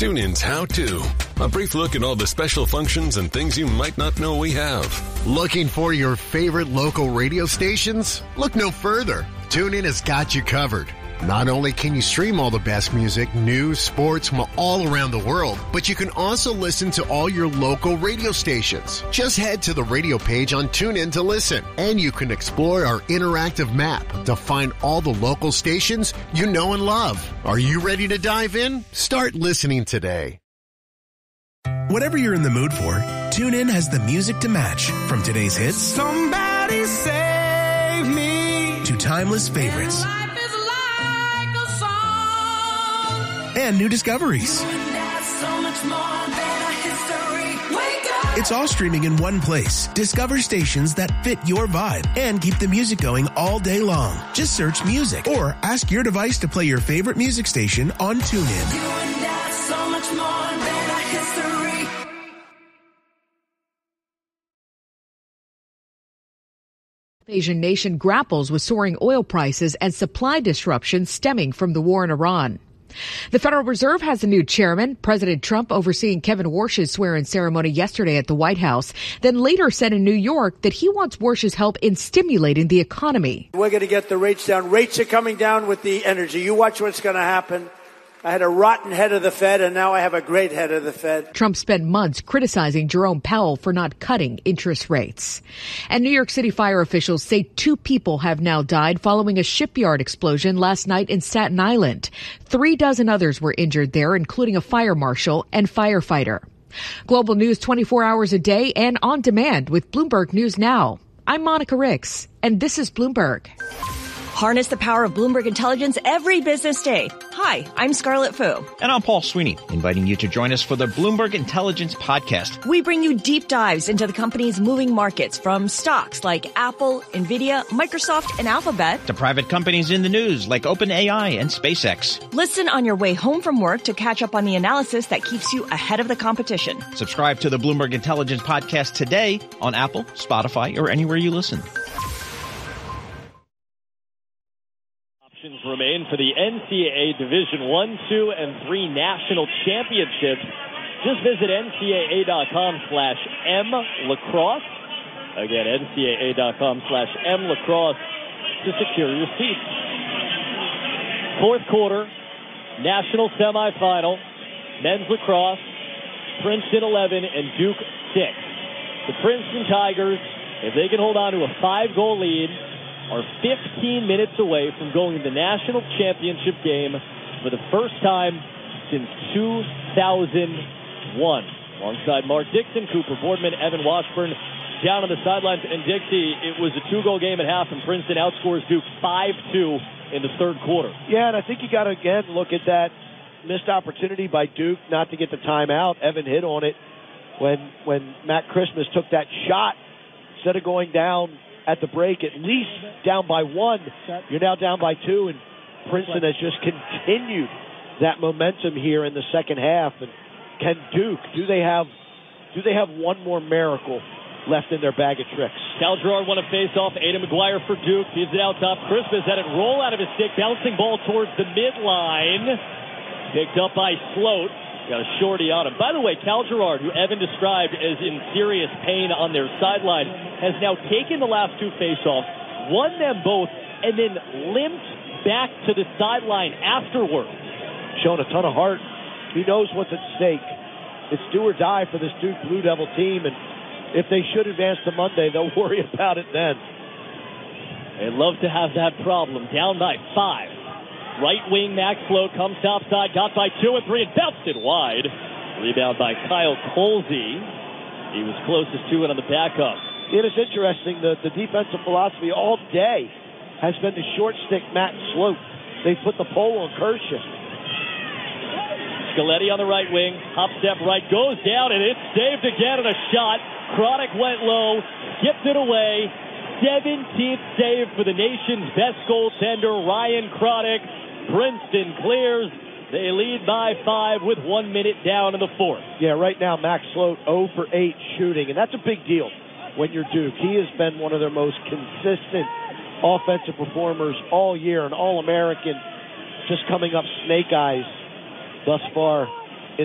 TuneIn's How To. A brief look at all the special functions and things you might not know we have. Looking for your favorite local radio stations? Look no further. TuneIn has got you covered. Not only can you stream all the best music, news, sports from all around the world, but you can also listen to all your local radio stations. Just head to the radio page on TuneIn to listen, and you can explore our interactive map to find all the local stations you know and love. Are you ready to dive in? Start listening today. Whatever you're in the mood for, TuneIn has the music to match. From today's hits, Somebody save me, to timeless favorites, life is like a song, and new discoveries. that's so much more than a history. Wake up. It's all streaming in one place. Discover stations that fit your vibe and keep the music going all day long. Just search music or ask your device to play your favorite music station on TuneIn. You and that's so much more than a history. Asian nation grapples with soaring oil prices and supply disruptions stemming from the war in Iran. The Federal Reserve has a new chairman. President Trump overseeing Kevin Warsh's swear-in ceremony yesterday at the White House, then later said in New York that he wants Warsh's help in stimulating the economy. We're going to get the rates down. Rates are coming down with the energy. You watch what's going to happen. I had a rotten head of the Fed, and now I have a great head of the Fed. Trump spent months criticizing Jerome Powell for not cutting interest rates. And New York City fire officials say 2 people have now died following a shipyard explosion last night in Staten Island. 3 dozen others were injured there, including a fire marshal and firefighter. Global news 24 hours a day and on demand with Bloomberg News Now. I'm Monica Ricks, and this is Bloomberg. Harness the power of Bloomberg Intelligence every business day. Hi, I'm Scarlett Fu. And I'm Paul Sweeney, inviting you to join us for the Bloomberg Intelligence Podcast. We bring you deep dives into the company's moving markets, from stocks like Apple, Nvidia, Microsoft, and Alphabet, To private companies in the news like OpenAI and SpaceX. Listen on your way home from work to catch up on the analysis that keeps you ahead of the competition. Subscribe to the Bloomberg Intelligence Podcast today on Apple, Spotify, or anywhere you listen. Remain for the NCAA Division I, II, and III national championships. Just visit ncaa.com/mlacrosse. Again, ncaa.com/mlacrosse to secure your seats. Fourth quarter, national semifinal, men's lacrosse, Princeton 11 and Duke 6. The Princeton Tigers, if they can hold on to a 5-goal lead, are 15 minutes away from going to the national championship game for the first time since 2001. Alongside Mark Dixon, Cooper Boardman, Evan Washburn down on the sidelines. And Dixie, it was a 2-goal game at half, and Princeton outscores Duke 5-2 in the third quarter. Yeah, and I think you got to, again, look at that missed opportunity by Duke not to get the timeout. Evan hit on it when Matt Christmas took that shot. Instead of going down at the break, at least down by 1, you're now down by 2, and Princeton has just continued that momentum here in the second half. And can Duke, do they have one more miracle left in their bag of tricks? Cal Gerard won a face-off. Aidan McGuire for Duke. Feeds it out top. Christmas had it roll out of his stick. Bouncing ball towards the midline. Picked up by Sloat. Got a shorty on him. By the way, Cal Gerard, who Evan described as in serious pain on their sideline, has now taken the last 2 face-offs, won them both, and then limped back to the sideline afterwards. Showing a ton of heart. He knows what's at stake. It's do or die for this Duke Blue Devil team, and if they should advance to Monday, they'll worry about it then. They'd love to have that problem. Down by 5. Right wing Max Float comes topside, got by 2 and 3, and bounced it wide. Rebound by Kyle Colsey. He was closest to it on the backup. It is interesting that the defensive philosophy all day has been to short stick Matt Sloat. They put the pole on Kershaw. Scaletti on the right wing, hop step right, goes down, and it's saved again on a shot. Chronic went low, skipped it away. 17th save for the nation's best goaltender, Ryan Chronic. Princeton clears. They lead by 5 with 1 minute down in the fourth. Yeah, right now Max Sloat 0 for 8 shooting, and that's a big deal when you're Duke. He has been one of their most consistent offensive performers all year, an All-American, just coming up snake eyes thus far